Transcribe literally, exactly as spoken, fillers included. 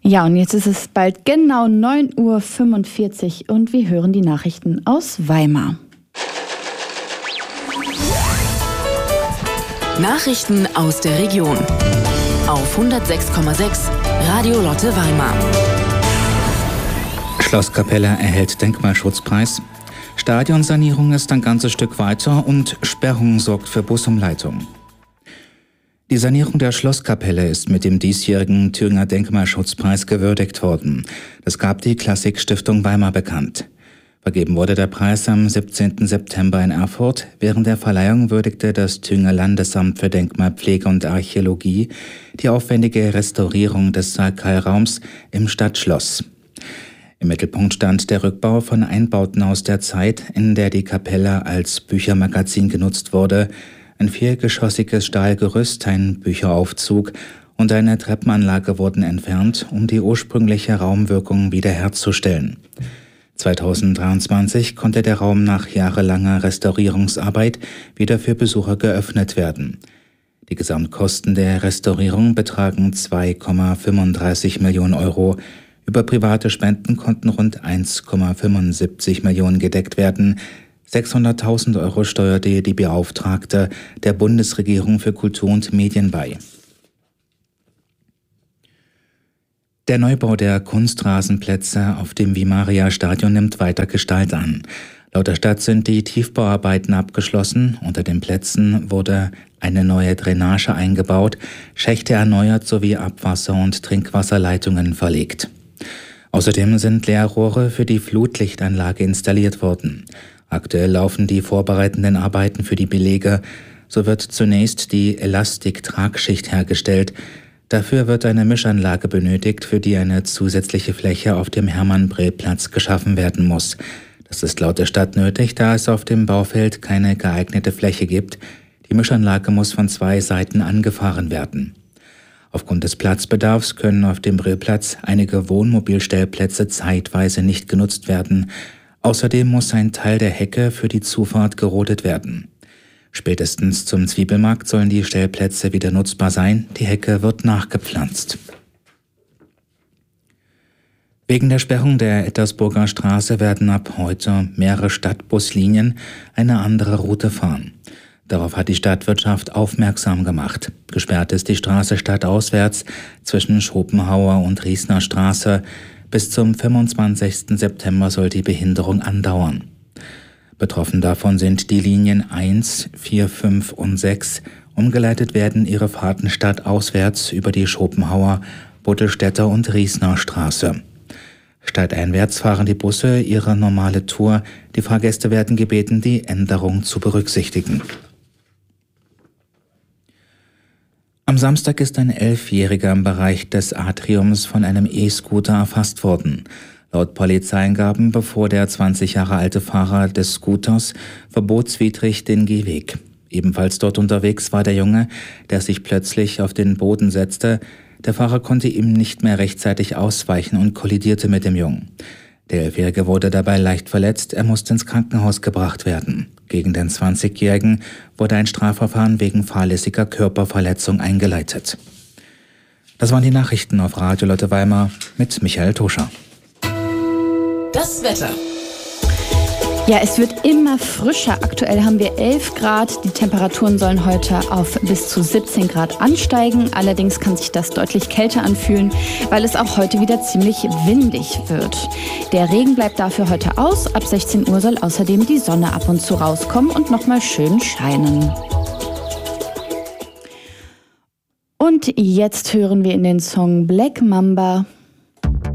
Ja, und jetzt ist es bald genau neun Uhr fünfundvierzig und wir hören die Nachrichten aus Weimar. Nachrichten aus der Region auf hundertsechs Komma sechs Radio Lotte Weimar. Schlosskapelle erhält Denkmalschutzpreis. Stadionsanierung ist ein ganzes Stück weiter und Sperrung sorgt für Busumleitung. Die Sanierung der Schlosskapelle ist mit dem diesjährigen Thüringer Denkmalschutzpreis gewürdigt worden. Das gab die Klassik-Stiftung Weimar bekannt. Vergeben wurde der Preis am siebzehnten September in Erfurt. Während der Verleihung würdigte das Thüringer Landesamt für Denkmalpflege und Archäologie die aufwendige Restaurierung des Sakralraums im Stadtschloss. Im Mittelpunkt stand der Rückbau von Einbauten aus der Zeit, in der die Kapelle als Büchermagazin genutzt wurde. Ein viergeschossiges Stahlgerüst, ein Bücheraufzug und eine Treppenanlage wurden entfernt, um die ursprüngliche Raumwirkung wiederherzustellen. zweitausenddreiundzwanzig konnte der Raum nach jahrelanger Restaurierungsarbeit wieder für Besucher geöffnet werden. Die Gesamtkosten der Restaurierung betragen zwei Komma fünfunddreißig Millionen Euro. Über private Spenden konnten rund eins Komma fünfundsiebzig Millionen gedeckt werden. sechshunderttausend Euro steuerte die Beauftragte der Bundesregierung für Kultur und Medien bei. Der Neubau der Kunstrasenplätze auf dem Vimaria-Stadion nimmt weiter Gestalt an. Laut der Stadt sind die Tiefbauarbeiten abgeschlossen. Unter den Plätzen wurde eine neue Drainage eingebaut, Schächte erneuert sowie Abwasser- und Trinkwasserleitungen verlegt. Außerdem sind Leerrohre für die Flutlichtanlage installiert worden. Aktuell laufen die vorbereitenden Arbeiten für die Belege. So wird zunächst die Elastik-Tragschicht hergestellt. Dafür wird eine Mischanlage benötigt, für die eine zusätzliche Fläche auf dem Hermann-Brill-Platz geschaffen werden muss. Das ist laut der Stadt nötig, da es auf dem Baufeld keine geeignete Fläche gibt. Die Mischanlage muss von zwei Seiten angefahren werden. Aufgrund des Platzbedarfs können auf dem Brillplatz einige Wohnmobilstellplätze zeitweise nicht genutzt werden. Außerdem muss ein Teil der Hecke für die Zufahrt gerodet werden. Spätestens zum Zwiebelmarkt sollen die Stellplätze wieder nutzbar sein. Die Hecke wird nachgepflanzt. Wegen der Sperrung der Ettersburger Straße werden ab heute mehrere Stadtbuslinien eine andere Route fahren. Darauf hat die Stadtwirtschaft aufmerksam gemacht. Gesperrt ist die Straße stadtauswärts zwischen Schopenhauer und Riesner Straße. Bis zum fünfundzwanzigsten September soll die Behinderung andauern. Betroffen davon sind die Linien eins, vier, fünf und sechs. Umgeleitet werden ihre Fahrten stadtauswärts über die Schopenhauer, Buttelstädter und Riesner Straße. Stadteinwärts fahren die Busse ihre normale Tour. Die Fahrgäste werden gebeten, die Änderung zu berücksichtigen. Am Samstag ist ein Elfjähriger im Bereich des Atriums von einem E-Scooter erfasst worden. Laut Polizeiangaben befuhr der zwanzig Jahre alte Fahrer des Scooters verbotswidrig den Gehweg. Ebenfalls dort unterwegs war der Junge, der sich plötzlich auf den Boden setzte. Der Fahrer konnte ihm nicht mehr rechtzeitig ausweichen und kollidierte mit dem Jungen. Der Elfjährige wurde dabei leicht verletzt, er musste ins Krankenhaus gebracht werden. Gegen den zwanzigjährigen wurde ein Strafverfahren wegen fahrlässiger Körperverletzung eingeleitet. Das waren die Nachrichten auf Radio Lotte Weimar mit Michael Toscher. Das Wetter. Ja, es wird immer frischer. Aktuell haben wir elf Grad. Die Temperaturen sollen heute auf bis zu siebzehn Grad ansteigen. Allerdings kann sich das deutlich kälter anfühlen, weil es auch heute wieder ziemlich windig wird. Der Regen bleibt dafür heute aus. Ab sechzehn Uhr soll außerdem die Sonne ab und zu rauskommen und nochmal schön scheinen. Und jetzt hören wir in den Song Black Mamba